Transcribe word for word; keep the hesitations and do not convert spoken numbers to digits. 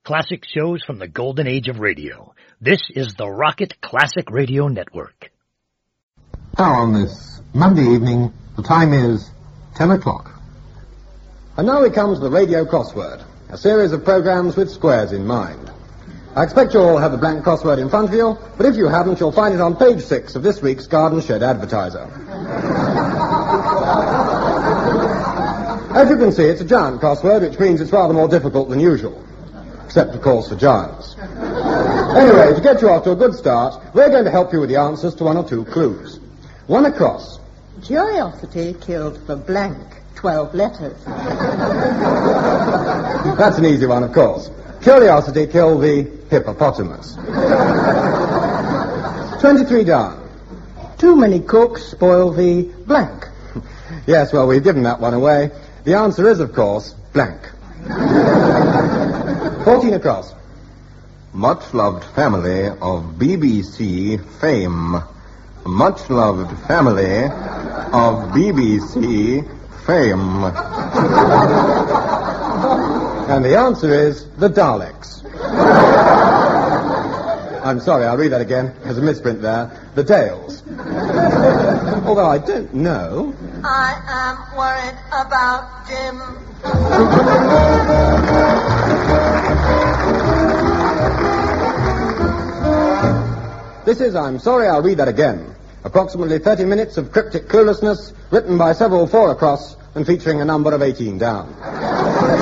Classic shows from the golden age of radio. This is the Rocket Classic Radio Network. Now on this Monday evening, the time is ten o'clock. And now we come to the Radio Crossword, a series of programs with squares in mind. I expect you all have the blank crossword in front of you, but if you haven't, you'll find it on page six of this week's Garden Shed Advertiser. As you can see, it's a giant crossword, which means it's rather more difficult than usual. Except, of course, for giants. Anyway, to get you off to a good start, we're going to help you with the answers to one or two clues. One across. Curiosity killed for blank, twelve letters. That's an easy one, of course. Curiosity killed the hippopotamus. Twenty-three down. Too many cooks spoil the blank. Yes, well, we've given that one away. The answer is, of course, blank. Fourteen across. Much-loved family of B B C fame. Much-loved family of B B C fame. And the answer is the Daleks. I'm sorry, I'll read that again. There's a misprint there. The Dales. Although I don't know. I am worried about Jim. This is I'm Sorry, I'll Read That Again. Approximately thirty minutes of cryptic cluelessness, written by several four across and featuring a number of eighteen down.